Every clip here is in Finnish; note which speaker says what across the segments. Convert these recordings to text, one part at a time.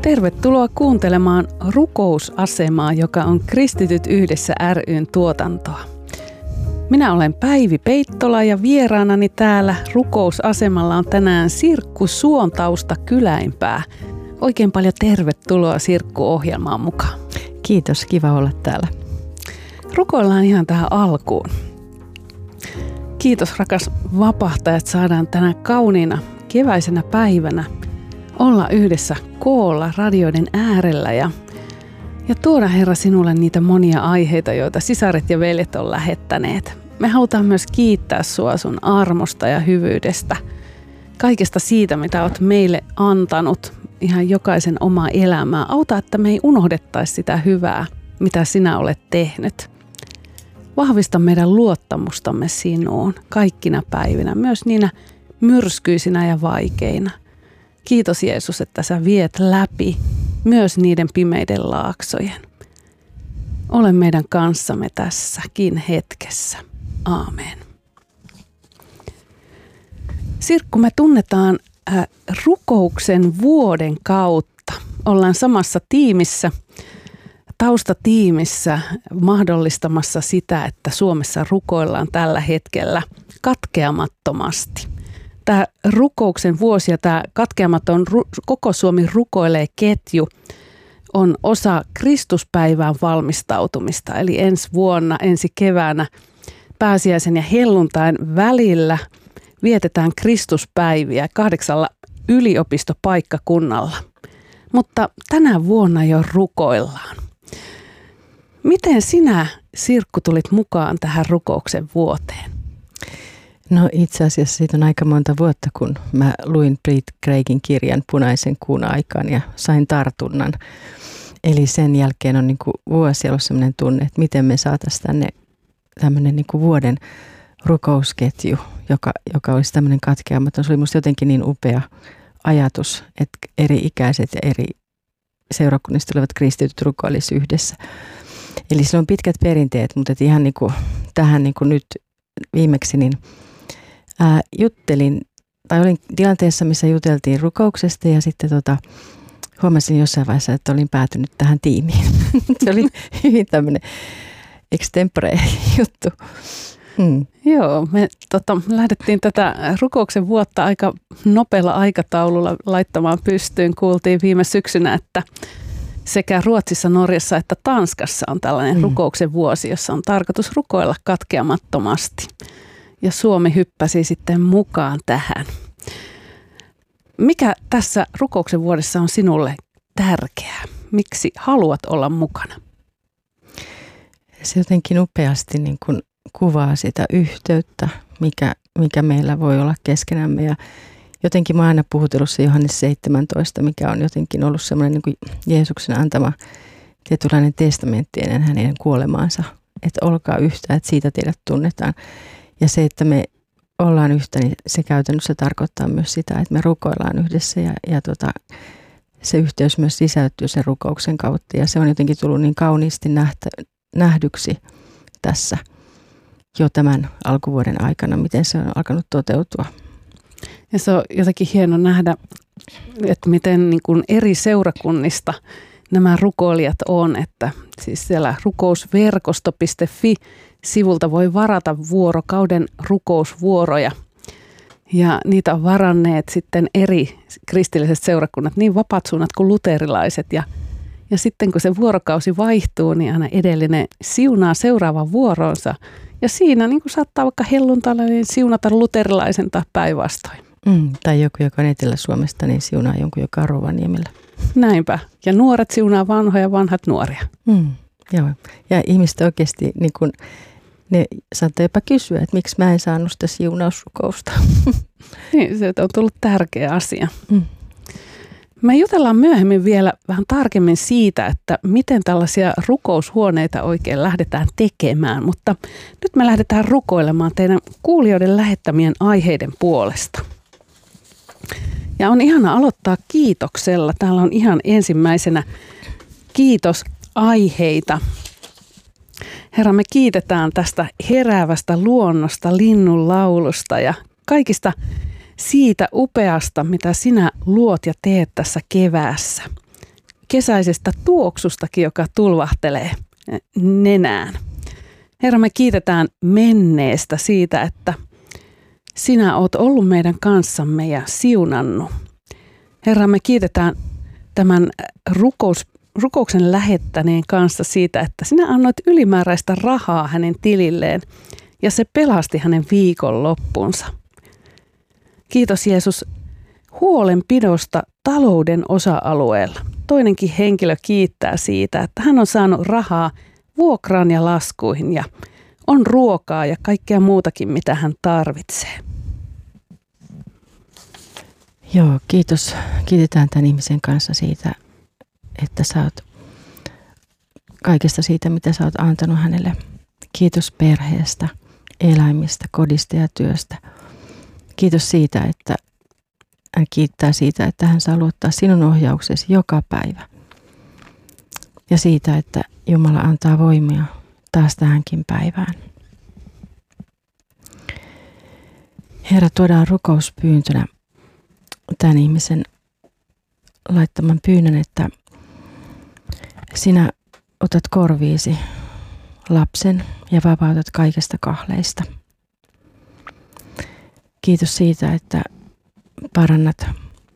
Speaker 1: Tervetuloa kuuntelemaan Rukousasemaa, joka on Kristityt yhdessä ry:n tuotantoa. Minä olen Päivi Peittola ja vieraanani täällä Rukousasemalla on tänään Sirkku Suontausta Kyläinpää. Oikein paljon tervetuloa Sirkku ohjelmaan mukaan.
Speaker 2: Kiitos, kiva olla täällä.
Speaker 1: Rukoillaan ihan tähän alkuun. Kiitos rakas vapahtaja, että saadaan tänä kauniina keväisenä päivänä olla yhdessä koolla radioiden äärellä ja tuoda Herra sinulle niitä monia aiheita, joita sisaret ja veljet on lähettäneet. Me halutaan myös kiittää sua sun armosta ja hyvyydestä, kaikesta siitä, mitä olet meille antanut, ihan jokaisen omaa elämää. Auta, että me ei unohdettaisi sitä hyvää, mitä sinä olet tehnyt. Vahvista meidän luottamustamme sinuun kaikkina päivinä, myös niinä myrskyisinä ja vaikeina. Kiitos Jeesus, että sä viet läpi myös niiden pimeiden laaksojen. Ole meidän kanssamme tässäkin hetkessä. Aamen. Sirkku, me tunnetaan rukouksen vuoden kautta. Ollaan samassa tiimissä, taustatiimissä mahdollistamassa sitä, että Suomessa rukoillaan tällä hetkellä katkeamattomasti. Tämä rukouksen vuosi ja tämä katkeamaton Koko Suomi rukoilee -ketju on osa Kristuspäivään valmistautumista. Eli ensi vuonna, ensi keväänä pääsiäisen ja helluntain välillä vietetään Kristuspäiviä 8 yliopistopaikkakunnalla. Mutta tänä vuonna jo rukoillaan. Miten sinä, Sirkku, tulit mukaan tähän rukouksen vuoteen?
Speaker 2: No itse asiassa siitä on aika monta vuotta, kun mä luin Brit Craigin kirjan Punaisen kuun aikaan ja sain tartunnan. Eli sen jälkeen on niin kuin vuosi ollut sellainen tunne, että miten me saataisiin tänne tämmöinen niin kuin vuoden rukousketju, joka olisi tämmöinen katkeamaton. Se oli musta jotenkin niin upea ajatus, että eri ikäiset ja eri seurakunnista olevat kristityt rukoilisi yhdessä. Eli sillä on pitkät perinteet, mutta ihan niin kuin tähän niin kuin nyt viimeksi niin olin tilanteessa, missä juteltiin rukouksesta ja sitten huomasin jossain vaiheessa, että olin päätynyt tähän tiimiin. Se oli hyvin tämmöinen extempore juttu.
Speaker 1: Joo, me lähdettiin tätä rukouksen vuotta aika nopealla aikataululla laittamaan pystyyn. Kuultiin viime syksynä, että sekä Ruotsissa, Norjassa että Tanskassa on tällainen rukouksen vuosi, jossa on tarkoitus rukoilla katkeamattomasti. Ja Suomi hyppäsi sitten mukaan tähän. Mikä tässä rukouksen vuodessa on sinulle tärkeää? Miksi haluat olla mukana?
Speaker 2: Se jotenkin upeasti niin kuin kuvaa sitä yhteyttä, mikä meillä voi olla keskenämme. Ja jotenkin mä oon aina puhutellut se Johannes 17, mikä on jotenkin ollut semmoinen niin kuin Jeesuksen antama tietynlainen testamentti ennen hänen kuolemaansa. Että olkaa yhtä, että siitä teidät tunnetaan. Ja se, että me ollaan yhtä, niin se käytännössä tarkoittaa myös sitä, että me rukoillaan yhdessä ja se yhteys myös sisältyy sen rukouksen kautta. Ja se on jotenkin tullut niin kauniisti nähdyksi tässä jo tämän alkuvuoden aikana, miten se on alkanut toteutua.
Speaker 1: Ja se on jotenkin hieno nähdä, että miten niin kuin eri seurakunnista nämä rukoilijat on, että siis siellä rukousverkosto.fi-sivulta voi varata vuorokauden rukousvuoroja. Ja niitä on varanneet sitten eri kristilliset seurakunnat, niin vapaat suunnat kuin luterilaiset. Ja sitten kun se vuorokausi vaihtuu, niin aina edellinen siunaa seuraavan vuoronsa. Ja siinä niin kuin saattaa vaikka helluntaina niin siunata luterilaisen tai päinvastoin.
Speaker 2: Tai joku, joka on Etelä-Suomesta, niin siunaa jonkun, joka on Rovaniemellä.
Speaker 1: Näinpä. Ja nuoret siunaa vanhoja, vanhat nuoria.
Speaker 2: Joo. Ja ihmiset oikeasti, niin kun, ne saattaa jopa kysyä, että miksi mä en saanut sitä siunausrukousta.
Speaker 1: Niin, se on tullut tärkeä asia. Me jutellaan myöhemmin vielä vähän tarkemmin siitä, että miten tällaisia rukoushuoneita oikein lähdetään tekemään, mutta nyt me lähdetään rukoilemaan teidän kuulijoiden lähettämien aiheiden puolesta. Ja on ihana aloittaa kiitoksella. Täällä on ihan ensimmäisenä kiitosaiheita. Herra, me kiitetään tästä heräävästä luonnosta, linnun laulusta ja kaikista siitä upeasta, mitä sinä luot ja teet tässä keväässä. kesäisestä tuoksustakin, joka tulvahtelee nenään. Herra, me kiitetään menneestä siitä, että sinä oot ollut meidän kanssamme ja siunannut. Herra, me kiitetään tämän rukouksen lähettäneen kanssa siitä, että sinä annoit ylimääräistä rahaa hänen tililleen ja se pelasti hänen viikonloppunsa. Kiitos Jeesus huolenpidosta talouden osa-alueella. Toinenkin henkilö kiittää siitä, että hän on saanut rahaa vuokraan ja laskuihin ja on ruokaa ja kaikkea muutakin, mitä hän tarvitsee.
Speaker 2: Joo, kiitos. Kiitetään tämän ihmisen kanssa siitä, että sä oot kaikesta siitä, mitä sä oot antanut hänelle. Kiitos perheestä, eläimistä, kodista ja työstä. Kiitos siitä, että hän kiittää siitä, että hän saa luottaa sinun ohjauksesi joka päivä. Ja siitä, että Jumala antaa voimia taas tähänkin päivään. Herra, tuodaan rukouspyyntönä tämän ihmisen laittaman pyynnön, että sinä otat korviisi lapsen ja vapautat kaikesta kahleista. Kiitos siitä, että parannat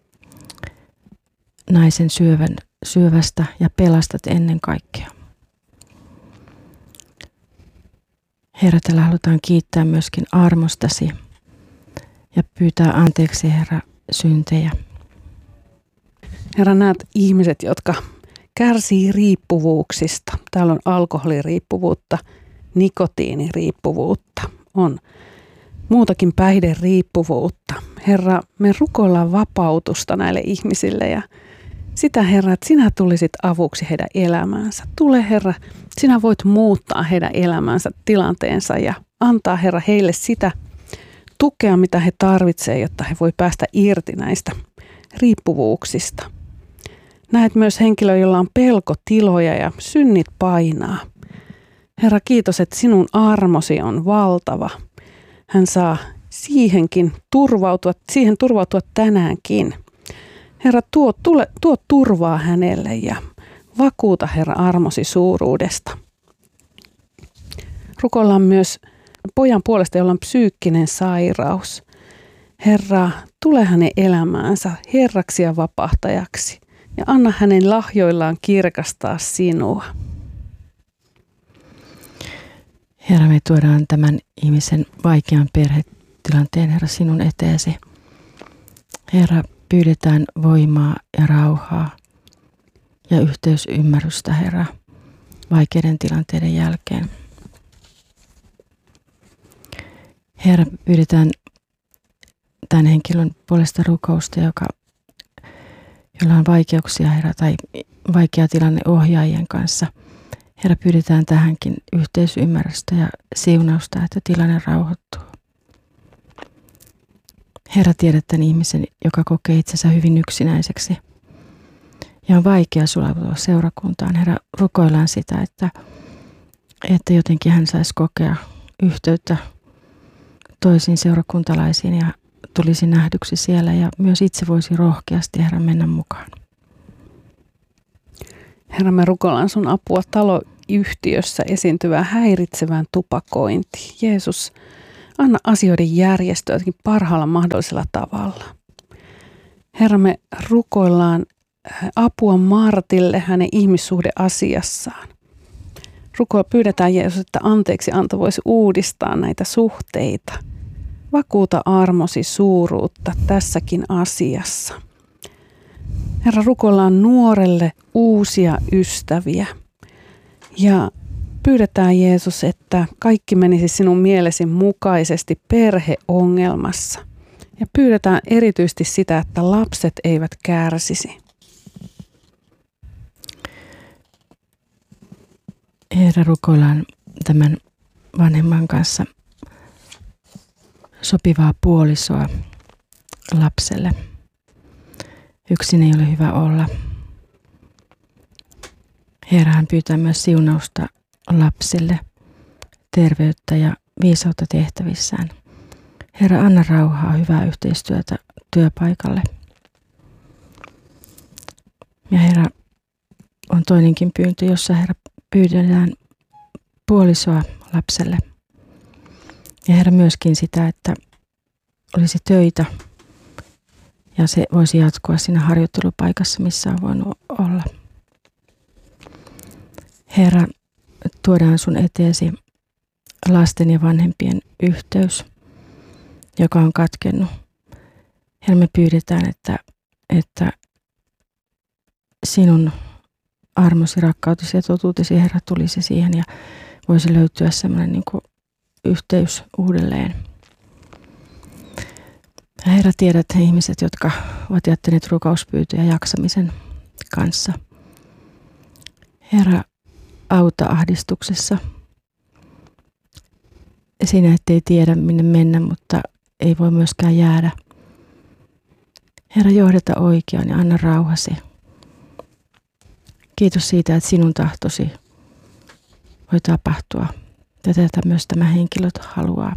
Speaker 2: naisen syövästä ja pelastat ennen kaikkea. Herra, tällä halutaan kiittää myöskin armostasi ja pyytää anteeksi, Herra, syntejä.
Speaker 1: Herra, näet ihmiset, jotka kärsii riippuvuuksista. Täällä on alkoholiriippuvuutta, nikotiiniriippuvuutta, on muutakin päihderiippuvuutta. Herra, me rukoillaan vapautusta näille ihmisille ja sitä, Herra, että sinä tulisit avuksi heidän elämäänsä. Tule, Herra, sinä voit muuttaa heidän elämänsä, tilanteensa ja antaa, Herra, heille sitä tukea, mitä he tarvitsevat, jotta he voi päästä irti näistä riippuvuuksista. Näet myös henkilöä, jolla on pelkotiloja ja synnit painaa. Herra, kiitos, että sinun armosi on valtava. Hän saa siihen turvautua tänäänkin. Herra, tuo turvaa hänelle ja vakuuta, Herra, armosi suuruudesta. Rukoillaan myös pojan puolesta, jolla on psyykkinen sairaus. Herra, tule hänen elämäänsä herraksi ja vapahtajaksi ja anna hänen lahjoillaan kirkastaa sinua.
Speaker 2: Herra, me tuodaan tämän ihmisen vaikean perhetilanteen, Herra, sinun eteesi. Herra, pyydetään voimaa ja rauhaa ja yhteisymmärrystä, Herra, vaikeiden tilanteiden jälkeen. Herra, pyydetään tämän henkilön puolesta rukousta, jolla on vaikeuksia, Herra, tai vaikea tilanne ohjaajien kanssa. Herra, pyydetään tähänkin yhteisymmärrystä ja siunausta, että tilanne rauhoittuu. Herra, tiedät tämän ihmisen, joka kokee itsensä hyvin yksinäiseksi ja on vaikea sulautua seurakuntaan. Herra, rukoillaan sitä, että jotenkin hän saisi kokea yhteyttä toisiin seurakuntalaisiin ja tulisi nähdyksi siellä ja myös itse voisi rohkeasti, Herra, mennä mukaan.
Speaker 1: Herra, me rukoillaan sun apua taloyhtiössä esiintyvään häiritsevään tupakointiin. Jeesus, anna asioiden järjestyä jotenkin parhaalla mahdollisella tavalla. Herra, me rukoillaan apua Martille hänen ihmissuhdeasiassaan. Pyydetään Jeesus, että anteeksi anto voisi uudistaa näitä suhteita. Vakuuta armosi suuruutta tässäkin asiassa. Herra, rukoillaan nuorelle uusia ystäviä ja pyydetään Jeesus, että kaikki menisi sinun mielesi mukaisesti perheongelmassa. Ja pyydetään erityisesti sitä, että lapset eivät kärsisi.
Speaker 2: Herra, rukoillaan tämän vanhemman kanssa sopivaa puolisoa lapselle. Yksin ei ole hyvä olla. Herra, hän pyytää myös siunausta lapsille, terveyttä ja viisautta tehtävissään. Herra, anna rauhaa, hyvää yhteistyötä työpaikalle. Ja Herra, on toinenkin pyyntö, jossa Herra pyydetään puolisoa lapselle. Ja Herra myöskin sitä, että olisi töitä ja se voisi jatkua siinä harjoittelupaikassa, missä on voinut olla. Herra, tuodaan sun eteesi lasten ja vanhempien yhteys, joka on katkennut. Herra, me pyydetään, että sinun armosi, rakkautesi ja totuutesi, Herra, tulisi siihen ja voisi löytyä semmoinen niin kuin yhteys uudelleen. Ja Herra, tiedät he ihmiset, jotka ovat jättäneet rukouspyytöjä jaksamisen kanssa. Herra, auta ahdistuksessa. Siinä ettei tiedä minne mennä, mutta ei voi myöskään jäädä. Herra, johdata oikeaan ja anna rauhasi. Kiitos siitä, että sinun tahtosi voi tapahtua. Ja tätä myös tämä henkilö haluaa.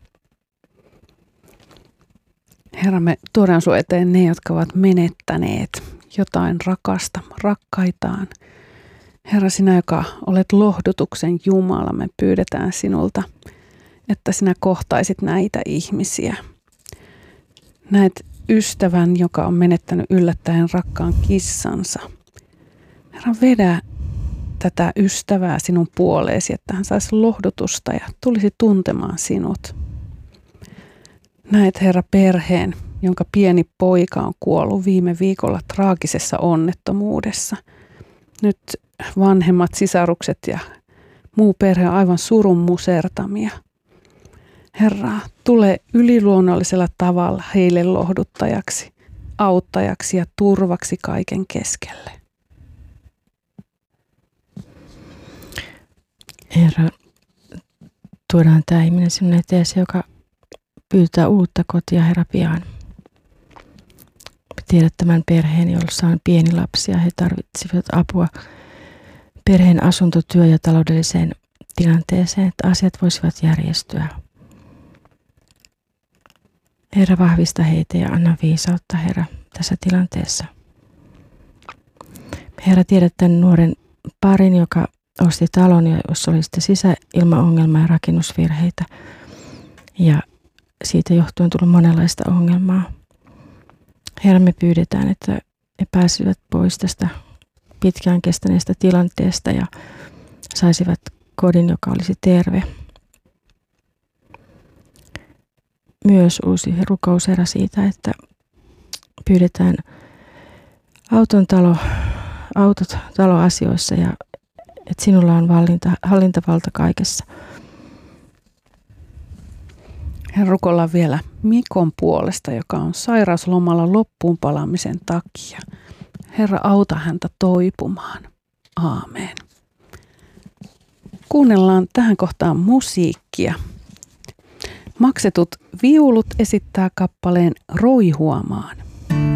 Speaker 1: Herra, me tuodaan sun eteen ne, jotka ovat menettäneet jotain rakasta, rakkaitaan. Herra, sinä, joka olet lohdutuksen Jumala, me pyydetään sinulta, että sinä kohtaisit näitä ihmisiä. Näet ystävän, joka on menettänyt yllättäen rakkaan kissansa. Herra, vedä tätä ystävää sinun puoleesi, että hän saisi lohdutusta ja tulisi tuntemaan sinut. Näet, Herra, perheen, jonka pieni poika on kuollut viime viikolla traagisessa onnettomuudessa. Nyt vanhemmat sisarukset ja muu perhe on aivan surun musertamia. Herra, tule yliluonnollisella tavalla heille lohduttajaksi, auttajaksi ja turvaksi kaiken keskelle.
Speaker 2: Herra, tuodaan tämä ihminen sinun eteesi, joka pyytää uutta kotia, Herra, pian. Tiedät tämän perheen, jossa on pieni lapsi ja he tarvitsivat apua perheen asunto-, työ- ja taloudelliseen tilanteeseen, että asiat voisivat järjestyä. Herra, vahvista heitä ja anna viisautta, Herra, tässä tilanteessa. Herra, tiedät tämän nuoren parin, joka osti talon ja jossa oli sitten sisäilmaongelmaa ja rakennusvirheitä. Ja siitä johtuen tullut monenlaista ongelmaa. Herra, me pyydetään, että he pääsivät pois tästä pitkään kestäneestä tilanteesta ja saisivat kodin, joka olisi terve. Myös uusi rukous, Herra, siitä, että pyydetään autot taloasioissa ja että sinulla on hallintavalta kaikessa.
Speaker 1: Herra, rukoillaan vielä Mikon puolesta, joka on sairauslomalla loppuun palaamisen takia. Herra, auta häntä toipumaan. Aamen. Kuunnellaan tähän kohtaan musiikkia. Maksetut viulut esittää kappaleen Roihuamaan.